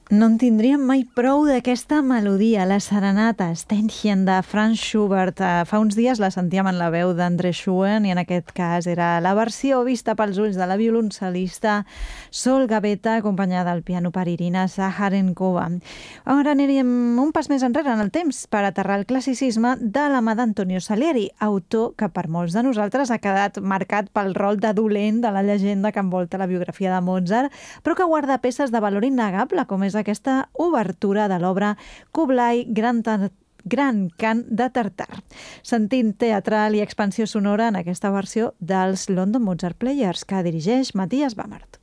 No en tindríem mai prou d'aquesta melodia, la serenata Ständchen de Franz Schubert. Fa uns dies la sentíem en la veu d'André Schuen i en aquest cas era la versió vista pels ulls de la violoncel·lista Sol Gavetta, acompanyada al piano per Irina Zaharenkova. Ara aniríem un pas més enrere en el temps per aterrar el classicisme de la mà d'Antonio Salieri, autor que per molts de nosaltres ha quedat marcat pel rol de dolent de la llegenda que envolta la biografia de Mozart, però que guarda peces de valor innegable, com és aquesta obertura de l'obra Kublai Gran Cant de Tartar. Sentint teatral i expansió sonora en aquesta versió dels London Mozart Players, que dirigeix Matthias Bamert.